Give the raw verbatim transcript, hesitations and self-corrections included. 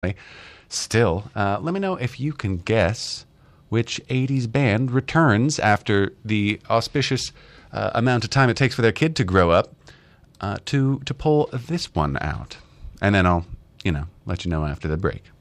Still, uh, let me know if you can guess which eighties band returns after the auspicious uh, amount of time it takes for their kid to grow up uh, to to pull this one out. And then I'll, you know, let you know after the break.